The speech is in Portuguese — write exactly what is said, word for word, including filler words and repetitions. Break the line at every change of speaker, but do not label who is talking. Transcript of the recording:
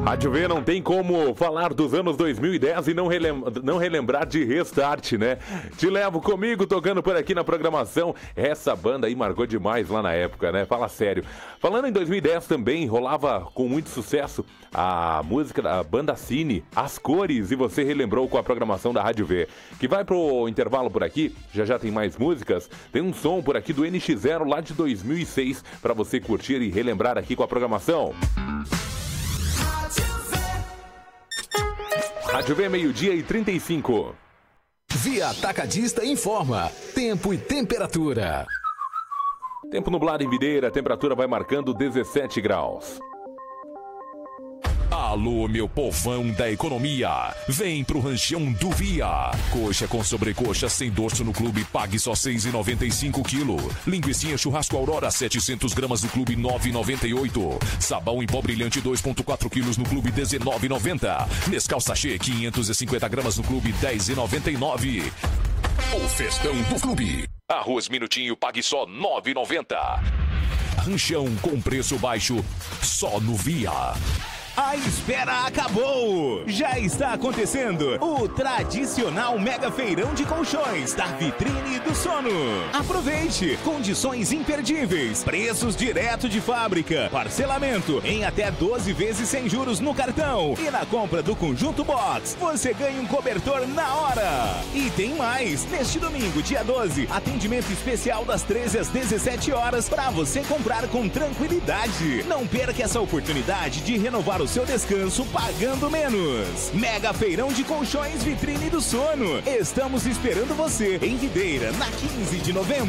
Rádio V não tem como falar dos anos dois mil e dez e não, relem- não relembrar de Restart, né? Te levo comigo tocando por aqui na programação. Essa banda aí marcou demais lá na época, né? Fala sério. Falando em dois mil e dez também, rolava com muito sucesso a música da banda Cine, As Cores, e você relembrou com a programação da Rádio V. Que vai pro intervalo por aqui, já já tem mais músicas. Tem um som por aqui do N X zero lá de dois mil e seis para você curtir e relembrar aqui com a programação. Rádio V, meio-dia e trinta e cinco.
Via Atacadista informa tempo e temperatura.
Tempo nublado em Videira, a temperatura vai marcando dezessete graus.
Alô, meu povão da economia, vem pro ranchão do Via. Coxa com sobrecoxa sem dorso no clube, pague só seis reais e noventa e cinco quilo. Linguicinha churrasco Aurora, setecentos gramas no clube, nove reais e noventa e oito. Sabão em pó brilhante, dois vírgula quatro quilos no clube, dezenove reais e noventa. Nescau sachê, quinhentos e cinquenta gramas no clube, dez reais e noventa e nove. O festão do clube. Arroz minutinho, pague só nove reais e noventa. Ranchão com preço baixo, só no Via.
A espera acabou! Já está acontecendo o tradicional mega feirão de colchões da Vitrine do Sono. Aproveite! Condições imperdíveis, preços direto de fábrica, parcelamento em até doze vezes sem juros no cartão. E na compra do conjunto box, você ganha um cobertor na hora. E tem mais! Neste domingo, dia doze, atendimento especial das treze às dezessete horas para você comprar com tranquilidade. Não perca essa oportunidade de renovar o seu descanso pagando menos. Mega Feirão de Colchões Vitrine do Sono. Estamos esperando você em Videira, na quinze de novembro.